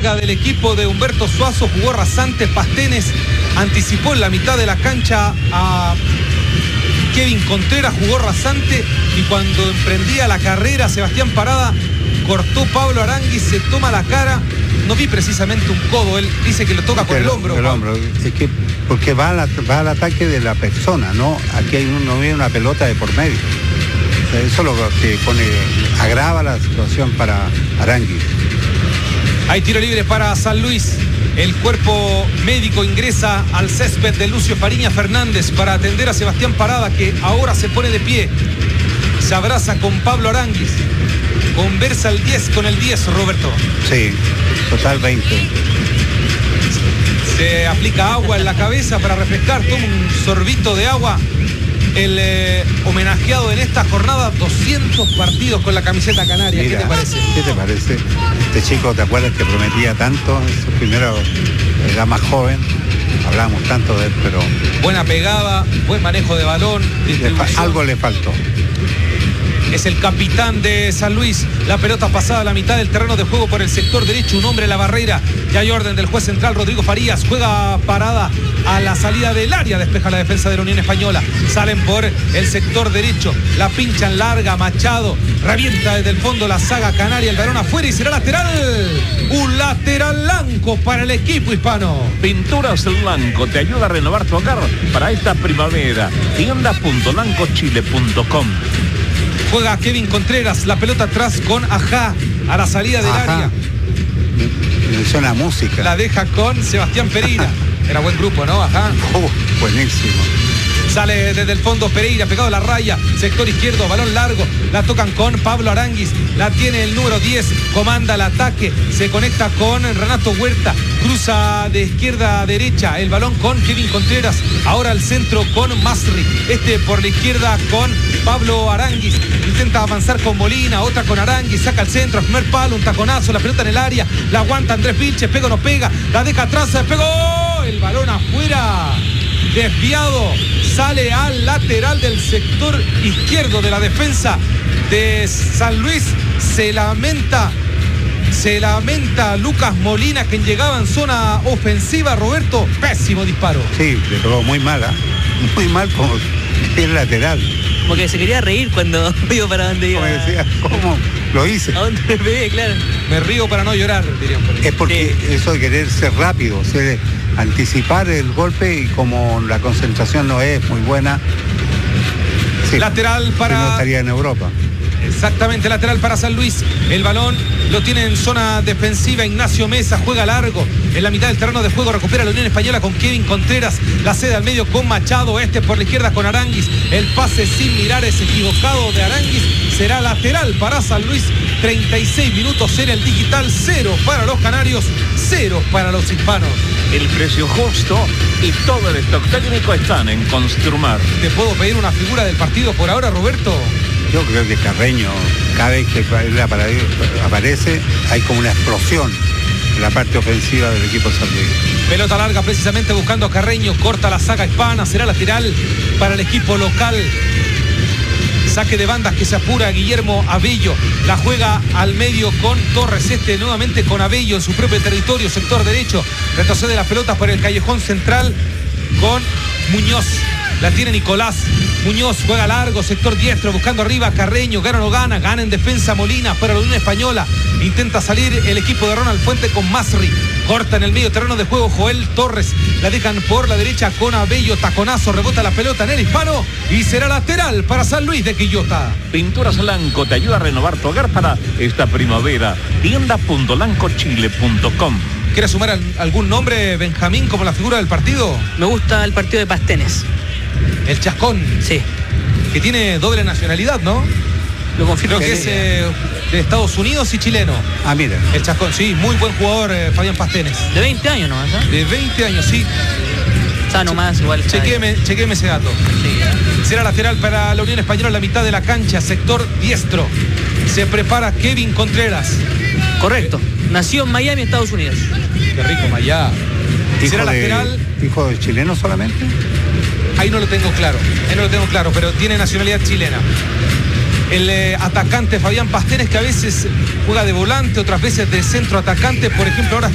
larga del equipo de Humberto Suazo, jugó rasante. Pastenes anticipó en la mitad de la cancha a Kevin Contreras, jugó rasante, y cuando emprendía la carrera Sebastián Parada, cortó Pablo Aranguis, se toma la cara. No vi precisamente un codo, él dice que lo toca con el hombro. El hombro, es que porque va al ataque de la persona, ¿no? Aquí no viene una pelota de por medio. O sea, eso es lo que agrava la situación para Aranguis. Hay tiro libre para San Luis. El cuerpo médico ingresa al césped de Lucio Fariña Fernández para atender a Sebastián Parada, que ahora se pone de pie. Se abraza con Pablo Aranguis. Conversa el 10 con el 10, Roberto. Sí, total 20. Se aplica agua en la cabeza para refrescar, toma un sorbito de agua. El homenajeado en esta jornada, 200 partidos con la camiseta canaria. Mira, ¿qué te parece? ¿Qué te parece? Este chico, ¿te acuerdas que prometía tanto? En su primera, era más joven, hablábamos tanto de él, pero... Buena pegada, buen manejo de balón. Algo le faltó. Es el capitán de San Luis. La pelota pasada a la mitad del terreno de juego por el sector derecho. Un hombre en la barrera. Ya hay orden del juez central, Rodrigo Farías. Juega Parada a la salida del área. Despeja la defensa de la Unión Española. Salen por el sector derecho. La pinchan larga. Machado revienta desde el fondo la saga canaria. El balón afuera y será lateral. Un lateral blanco para el equipo hispano. Pinturas Blanco te ayuda a renovar tu hogar para esta primavera. Tienda.lancochile.com. Juega Kevin Contreras, la pelota atrás con Ajá a la salida del área. Me suena música. La deja con Sebastián Pereira. Era buen grupo, ¿no? Ajá. Buenísimo. Sale desde el fondo Pereira, pegado a la raya, sector izquierdo, balón largo, la tocan con Pablo Aranguis, la tiene el número 10, comanda el ataque, se conecta con Renato Huerta, cruza de izquierda a derecha, el balón con Kevin Contreras, ahora al centro con Masri, por la izquierda con Pablo Aranguis, intenta avanzar con Molina, otra con Aranguis, saca al centro, primer palo, un taconazo, la pelota en el área, la aguanta Andrés Vilches, pega o no pega, la deja atrás, se pegó, el balón afuera. Desviado, sale al lateral del sector izquierdo de la defensa de San Luis. Se lamenta Lucas Molina, quien llegaba en zona ofensiva. Roberto, pésimo disparo. Sí, le pegó muy mal, muy mal como el lateral. Como que se quería reír cuando vio para dónde iba. Como decía, ¿cómo lo hice? ¿A dónde me pegué? Claro. Me río para no llorar, dirían por ahí. Es porque eso de querer ser rápido, anticipar el golpe, y como la concentración no es muy buena, sí, lateral para... no estaría en Europa. Exactamente, lateral para San Luis. El balón lo tiene en zona defensiva Ignacio Mesa, juega largo en la mitad del terreno de juego, recupera la Unión Española con Kevin Contreras, la cede al medio con Machado, por la izquierda con Aranguis, el pase sin mirar es equivocado de Aranguis, será lateral para San Luis. 36 minutos en el digital, 0 para los canarios, 0 para los hispanos. El precio justo y todo el stock técnico están en Construmar. ¿Te puedo pedir una figura del partido por ahora, Roberto? Yo creo que Carreño, cada vez que él aparece, hay como una explosión en la parte ofensiva del equipo San Luis. Pelota larga precisamente buscando a Carreño, corta la saga hispana, será lateral para el equipo local. Saque de bandas que se apura Guillermo Abello, la juega al medio con Torres, nuevamente con Abello en su propio territorio, sector derecho, retrocede la pelota por el callejón central con Muñoz. La tiene Nicolás Muñoz, juega largo, sector diestro, buscando arriba Carreño, gana o no gana, gana en defensa Molina para la Unión Española, intenta salir el equipo de Ronald Fuente con Masri, corta en el medio terreno de juego Joel Torres, la dejan por la derecha con Abello, taconazo, rebota la pelota en el hispano y será lateral para San Luis de Quillota. Pinturas Blanco te ayuda a renovar tu hogar para esta primavera. Tienda.lancochile.com. ¿Quieres sumar algún nombre, Benjamín, como la figura del partido? Me gusta el partido de Pastenes. El Chascón. Sí. Que tiene doble nacionalidad, ¿no? Lo confirmo. Creo que es de Estados Unidos y chileno. Ah, mira. El Chascón, sí, muy buen jugador, Fabián Pastenes. De 20 años nomás, ¿no? De 20 años, sí. Está nomás igual. Chequéme ese dato. Sí. Será lateral para la Unión Española en la mitad de la cancha, sector diestro. Se prepara Kevin Contreras. Correcto. Nació en Miami, Estados Unidos. Qué rico, Miami. ¿Será lateral? ¿Hijo de chileno solamente? Ahí no lo tengo claro, pero tiene nacionalidad chilena. El atacante Fabián Pastenes, que a veces juega de volante, otras veces de centro atacante, por ejemplo ahora